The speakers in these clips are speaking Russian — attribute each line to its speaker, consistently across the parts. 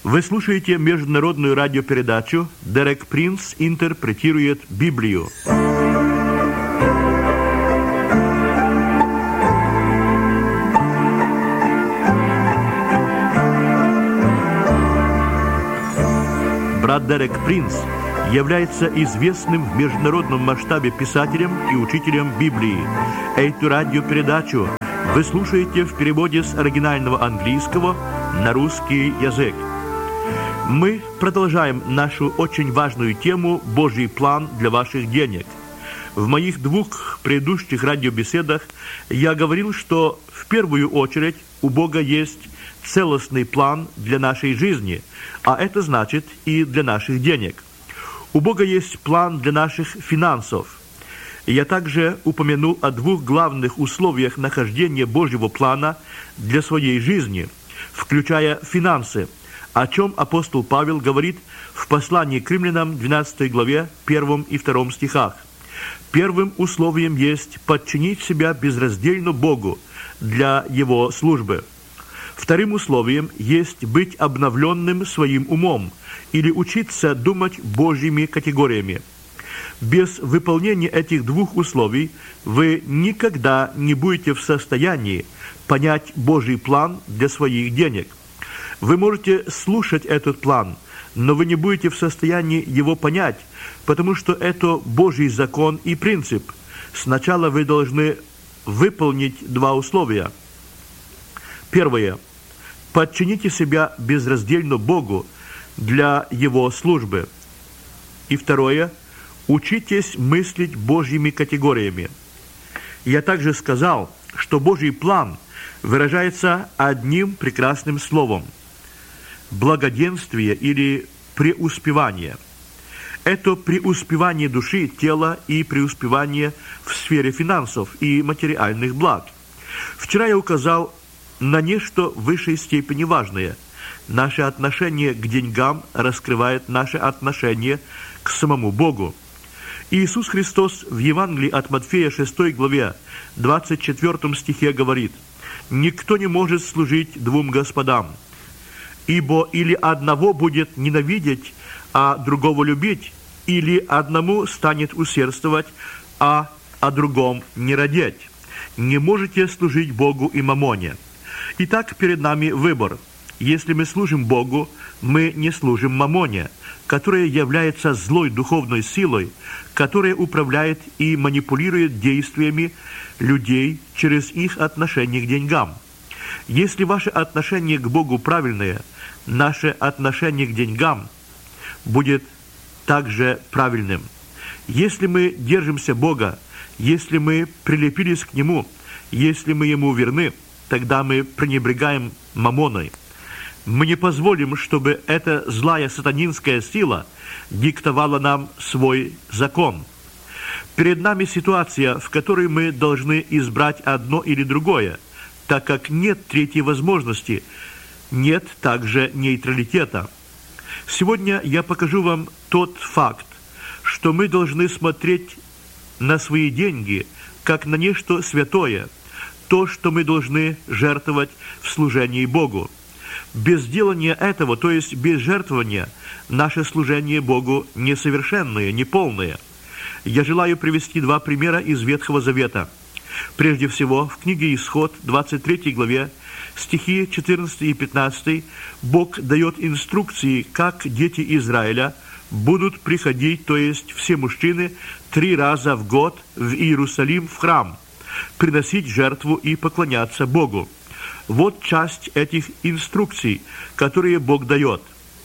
Speaker 1: Вы слушаете международную радиопередачу «Дерек Принц интерпретирует Библию». Брат Дерек Принц является известным в международном масштабе писателем и учителем Библии. Эту радиопередачу вы слушаете в переводе с оригинального английского на русский язык. Мы продолжаем нашу очень важную тему «Божий план для ваших денег». В моих двух предыдущих радиобеседах я говорил, что в первую очередь у Бога есть целостный план для нашей жизни, а это значит и для наших денег. У Бога есть план для наших финансов. Я также упомянул о двух главных условиях нахождения Божьего плана для своей жизни, включая финансы, о чем апостол Павел говорит в послании к римлянам 12 главе 1 и 2 стихах. Первым условием есть подчинить себя безраздельно Богу для Его службы. Вторым условием есть быть обновленным своим умом или учиться думать Божьими категориями. Без выполнения этих двух условий вы никогда не будете в состоянии понять Божий план для своих денег. Вы можете слушать этот план, но вы не будете в состоянии его понять, потому что это Божий закон и принцип. Сначала вы должны выполнить два условия. Первое. Подчините себя безраздельно Богу для Его службы. И второе. Учитесь мыслить Божьими категориями. Я также сказал, что Божий план выражается одним прекрасным словом – благоденствие или преуспевание. Это преуспевание души, тела и преуспевание в сфере финансов и материальных благ. Вчера я указал на нечто в высшей степени важное. Наше отношение к деньгам раскрывает наше отношение к самому Богу. Иисус Христос в Евангелии от Матфея 6 главе 24 стихе говорит: «Никто не может служить двум господам, ибо или одного будет ненавидеть, а другого любить, или одному станет усердствовать, а о другом не радеть. Не можете служить Богу и мамоне». Итак, перед нами выбор. Если мы служим Богу, мы не служим мамоне, которая является злой духовной силой, которая управляет и манипулирует действиями людей через их отношение к деньгам. Если ваше отношение к Богу правильное, наше отношение к деньгам будет также правильным. Если мы держимся Бога, если мы прилепились к Нему, если мы Ему верны, тогда мы пренебрегаем мамоной. Мы не позволим, чтобы эта злая сатанинская сила диктовала нам свой закон. Перед нами ситуация, в которой мы должны избрать одно или другое, так как нет третьей возможности, нет также нейтралитета. Сегодня я покажу вам тот факт, что мы должны смотреть на свои деньги как на нечто святое, то, что мы должны жертвовать в служении Богу. Без делания этого, то есть без жертвования, наше служение Богу несовершенное, неполное. Я желаю привести два примера из Ветхого Завета. Прежде всего, в книге Исход, 23 главе, стихи 14 и 15, Бог дает инструкции, как дети Израиля будут приходить, то есть все мужчины, 3 раза в год в Иерусалим в храм, приносить жертву и поклоняться Богу. Вот часть этих инструкций, которые Бог дает.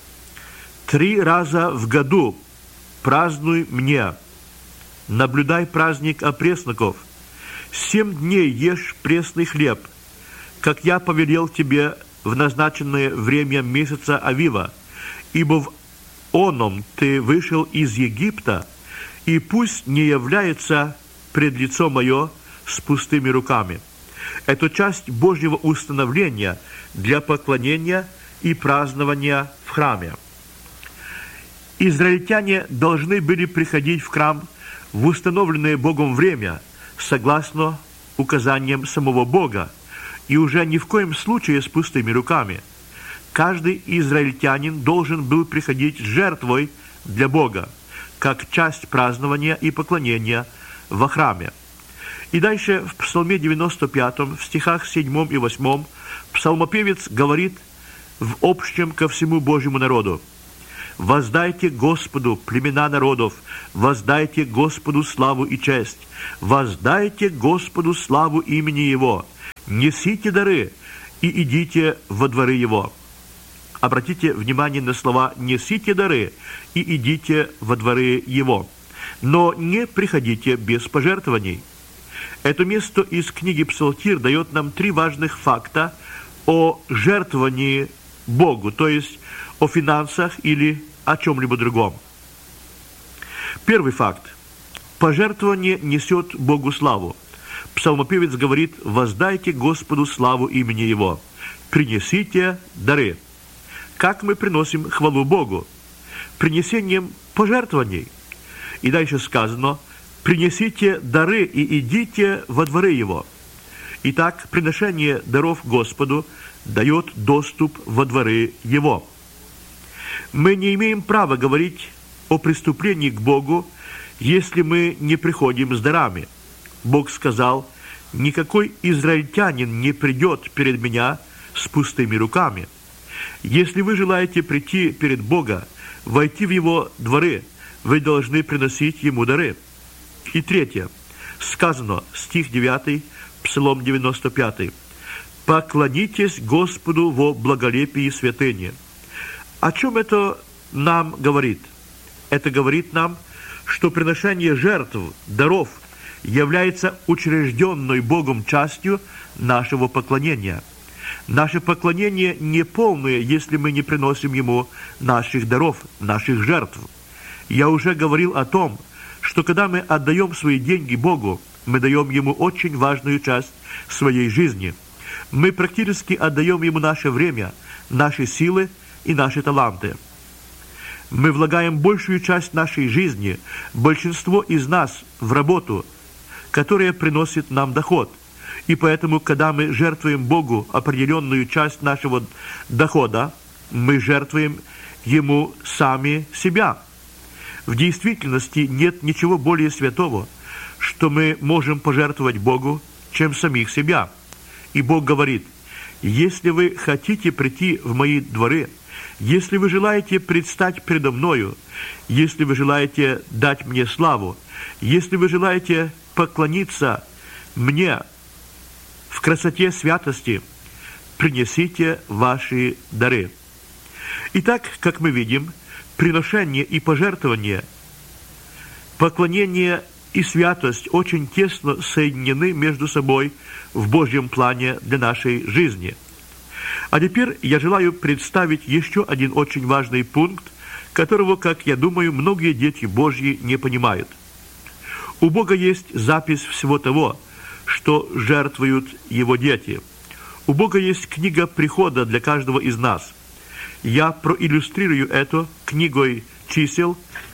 Speaker 1: 3 раза в году празднуй мне, наблюдай праздник опресноков, 7 дней ешь пресный хлеб, как я повелел тебе в назначенное время месяца Авива, ибо в оном ты вышел из Египта, и пусть не является пред лицо мое с пустыми руками». Это часть Божьего установления для поклонения и празднования в храме. Израильтяне должны были приходить в храм в установленное Богом время, согласно указаниям самого Бога, и уже ни в коем случае с пустыми руками. каждый израильтянин должен был приходить с жертвой для Бога, как часть празднования и поклонения во храме. И дальше в Псалме 95, в стихах 7 и 8, псалмопевец говорит в общем ко всему Божьему народу: «Воздайте Господу, племена народов, воздайте Господу славу и честь, воздайте Господу славу имени Его, несите дары и идите во дворы Его». Обратите внимание на слова «несите дары и идите во дворы Его», но не приходите без пожертвований. Это место из книги Псалтирь дает нам 3 важных факта о жертвовании Богу, то есть о финансах или о чем-либо другом. Первый факт. Пожертвование несет Богу славу. Псалмопевец говорит: «Воздайте Господу славу имени Его, принесите дары». Как мы приносим хвалу Богу? Принесением пожертвований. И дальше сказано: «Принесите дары и идите во дворы Его». Итак, приношение даров Господу дает доступ во дворы Его. Мы не имеем права говорить о преступлении к Богу, если мы не приходим с дарами. Бог сказал: «Никакой израильтянин не придет перед Меня с пустыми руками». Если вы желаете прийти перед Бога, войти в Его дворы, вы должны приносить Ему дары. И третье. Сказано, стих 9, Псалом 95. «Поклонитесь Господу во благолепии святыни». О чем это нам говорит? Это говорит нам, что приношение жертв, даров является учрежденной Богом частью нашего поклонения. Наше поклонение не полное, если мы не приносим Ему наших даров, наших жертв. Я уже говорил о том, что когда мы отдаем свои деньги Богу, мы даем Ему очень важную часть своей жизни. Мы практически отдаем Ему наше время, наши силы и наши таланты. Мы влагаем большую часть нашей жизни, большинство из нас, в работу, которая приносит нам доход. И поэтому, когда мы жертвуем Богу определенную часть нашего дохода, мы жертвуем Ему сами себя. В действительности нет ничего более святого, что мы можем пожертвовать Богу, чем самих себя. И Бог говорит: «Если вы хотите прийти в мои дворы, если вы желаете предстать предо мною, если вы желаете дать мне славу, если вы желаете поклониться мне в красоте святости, принесите ваши дары». Итак, как мы видим, приношение и пожертвование, поклонение и святость очень тесно соединены между собой в Божьем плане для нашей жизни. А теперь я желаю представить еще один очень важный пункт, которого, как я думаю, многие дети Божьи не понимают. У Бога есть запись всего того, что жертвуют Его дети. У Бога есть книга прихода для каждого из нас. Я проиллюстрирую это книгой чисел,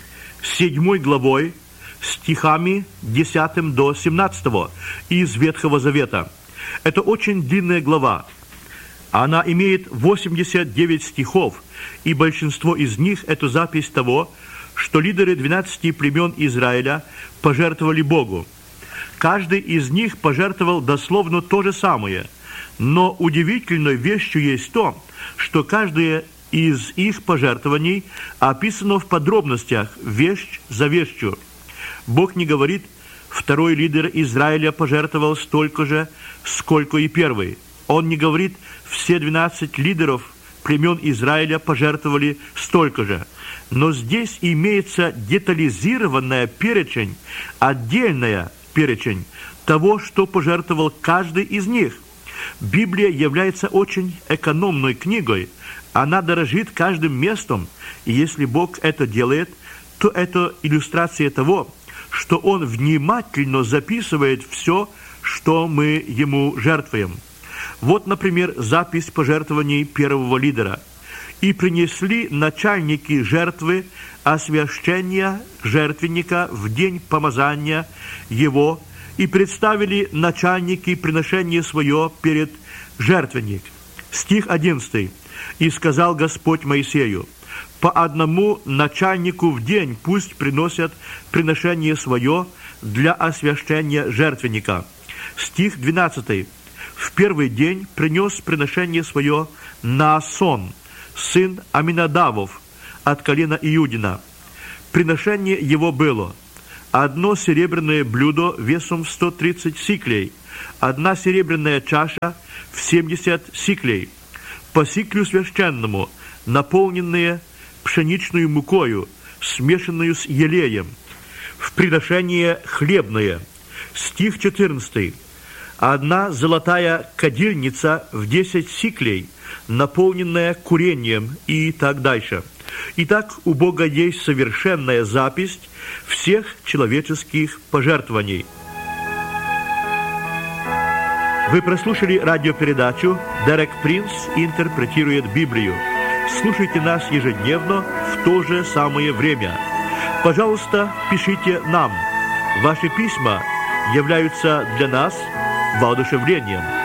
Speaker 1: 7 главой, стихами 10 до 17 из Ветхого Завета. Это очень длинная глава. Она имеет 89 стихов, и большинство из них – это запись того, что лидеры 12 племен Израиля пожертвовали Богу. Каждый из них пожертвовал дословно то же самое, но удивительной вещью есть то, что каждое из их пожертвований описано в подробностях, вещь за вещью. Бог не говорит: второй лидер Израиля пожертвовал столько же, сколько и первый. Он не говорит: все 12 лидеров племен Израиля пожертвовали столько же. Но здесь имеется детализированная перечень, отдельная перечень того, что пожертвовал каждый из них. Библия является очень экономной книгой. Она дорожит каждым местом, и если Бог это делает, то это иллюстрация того, что Он внимательно записывает все, что мы Ему жертвуем. Вот, например, запись пожертвований первого лидера. «И принесли начальники жертвы освящения жертвенника в день помазания его, и представили начальники приношение свое перед жертвенник». Стих 11. И сказал Господь Моисею: по одному начальнику в день пусть приносят приношение свое для освящения жертвенника. Стих 12. В первый день принес приношение свое Наасон, сын Аминадавов, от колена Иудина. Приношение его было: одно серебряное блюдо весом в 130 сиклей, одна серебряная чаша в 70 сиклей, по сиклю священному, наполненные пшеничную мукою, смешанную с елеем, в приношение хлебное. Стих 14. Одна золотая кадильница в 10 сиклей, наполненная курением, и так дальше. Итак, у Бога есть совершенная запись всех человеческих пожертвований. Вы прослушали радиопередачу «Дерек Принц интерпретирует Библию». Слушайте нас ежедневно в то же самое время. Пожалуйста, пишите нам. Ваши письма являются для нас воодушевлением.